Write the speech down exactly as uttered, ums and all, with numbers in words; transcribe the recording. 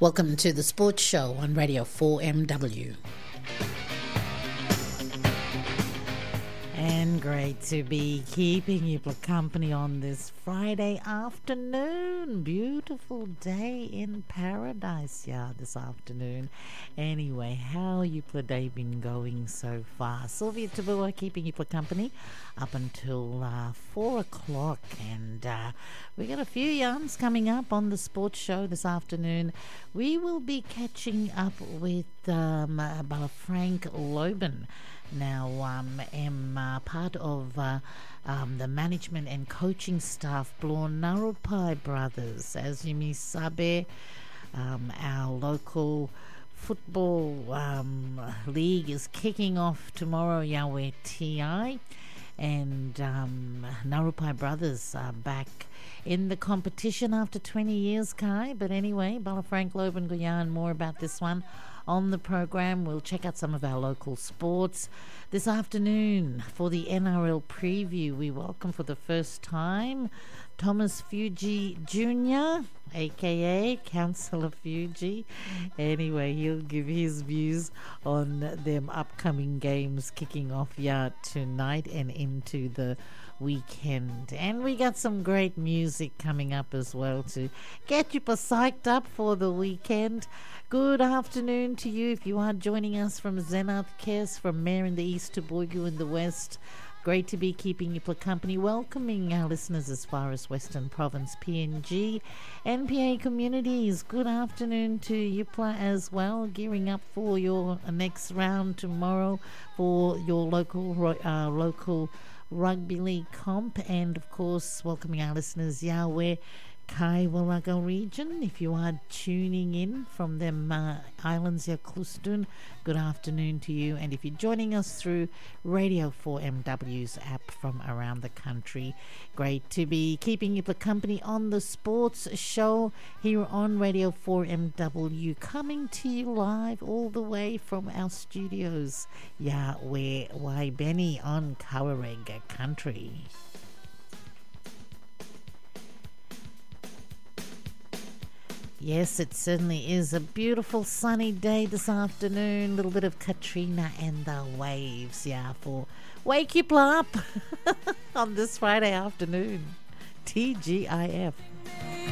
Welcome to the Sports Show on Radio four M W. And great to be keeping you company on this Friday afternoon. Beautiful day in paradise, yeah, this afternoon. Anyway, how you day been going so far? Sylvia Tabua keeping you company up until uh, four o'clock. And uh, we got a few yarns coming up on the Sports Show this afternoon. We will be catching up with um, uh, Frank Loban. Now, um, am uh, part of uh, um, the management and coaching staff, Blorn Narupai Brothers, as you may sabe, um, our local football um, league is kicking off tomorrow, Yahweh T I, and um, Narupai Brothers are back in the competition after twenty years, Kai. But anyway, Bala Frank Loban Guyan, more about this one on the program. We'll check out some of our local sports. This afternoon, for the N R L preview, we welcome for the first time Thomas Fuji Junior, aka Councillor Fuji. Anyway, he'll give his views on them upcoming games kicking off yeah, tonight and into the weekend. And we got some great music coming up as well to get you psyched up for the weekend. Good afternoon to you if you are joining us from Zenath Kes, from Mare in the east to Boigu in the west. Great to be keeping you company, welcoming our listeners as far as Western Province, P N G, N P A communities. Good afternoon to Yupla as well, gearing up for your next round tomorrow for your local uh, local rugby league comp, and of course welcoming our listeners Yahweh Kaiwaraga region. If you are tuning in from them uh, islands, Yaklustun, good afternoon to you. And if you're joining us through Radio four M W's app from around the country, great to be keeping you company on the Sports Show here on Radio four M W, coming to you live all the way from our studios, Yahweh Waibeni on Kawarega country. Yes, it certainly is a beautiful sunny day this afternoon. A little bit of Katrina and the waves, yeah, for wake you up on this Friday afternoon. T G I F.